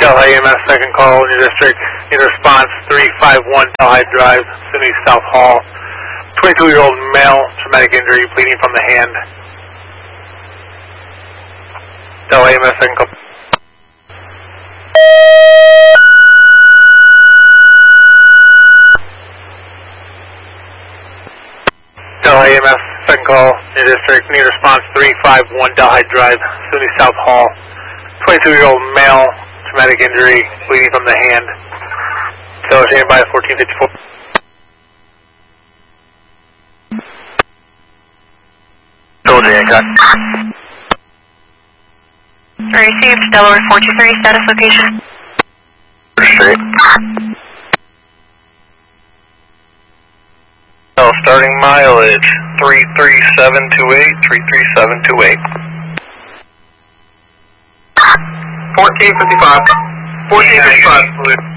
Delhi EMS, second call in your district. Need a response 351 Delhi Drive, SUNY South Hall. 22-year-old male, traumatic injury, bleeding from the hand. Delhi EMS, second call. Delhi EMS, second call in your district. Need a response 351 Delhi Drive, SUNY South Hall. 22-year-old male, traumatic injury, bleeding from the hand. So, standby 1454. Told you, Hancock. Received, Delaware 423, status location. Straight. Starting mileage 33728, 33728. 1455. 1455.